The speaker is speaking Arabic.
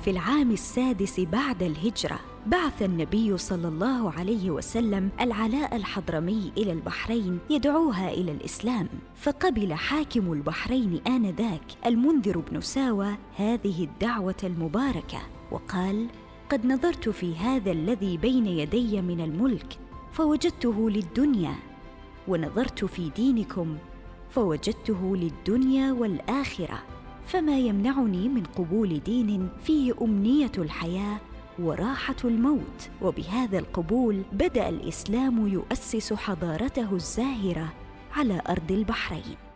في العام 6 بعد الهجرة بعث النبي صلى الله عليه وسلم العلاء الحضرمي إلى البحرين يدعوها إلى الإسلام، فقبل حاكم البحرين آنذاك المنذر بن ساوى هذه الدعوة المباركة وقال: قد نظرت في هذا الذي بين يدي من الملك فوجدته للدنيا، ونظرت في دينكم فوجدته للدنيا والآخرة، فما يمنعني من قبول دين فيه أمنية الحياة وراحة الموت. وبهذا القبول بدأ الإسلام يؤسس حضارته الزاهرة على أرض البحرين.